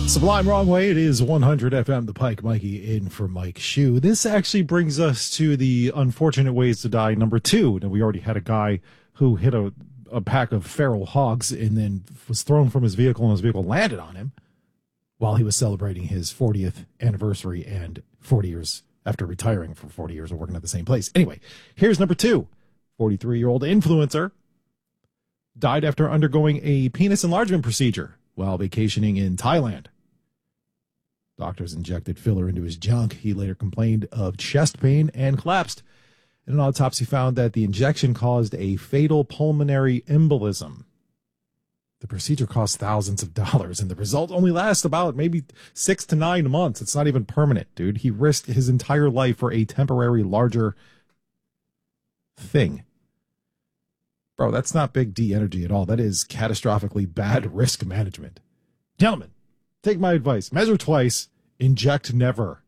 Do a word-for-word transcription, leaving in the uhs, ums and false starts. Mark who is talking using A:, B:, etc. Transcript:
A: Sublime Wrong Way. It is one hundred F M, the Pike Mikey in for Mike Shue. This actually brings us to the unfortunate ways to die number two. Now, we already had a guy who hit a, a pack of feral hogs and then was thrown from his vehicle, and his vehicle landed on him while he was celebrating his fortieth anniversary and forty years after retiring for forty years of working at the same place. Anyway, here's number two. forty-three-year-old influencer died after undergoing a penis enlargement procedure while vacationing in Thailand. Doctors injected filler into his junk. He later complained of chest pain and collapsed. An autopsy found that the injection caused a fatal pulmonary embolism. The procedure cost thousands of dollars, and the result only lasts about maybe six to nine months. It's not even permanent, dude. He risked his entire life for a temporary larger thing. Bro, that's not big D energy at all. That is catastrophically bad risk management. Gentlemen, take my advice. Measure twice, inject never.